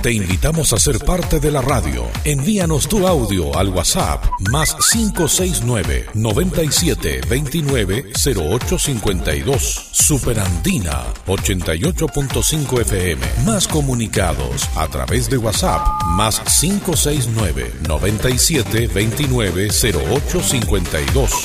Te invitamos a ser parte de la radio. Envíanos tu audio al WhatsApp más 569-9729-0852. Superandina 88.5 FM. Más comunicados a través de WhatsApp más 569-9729-0852.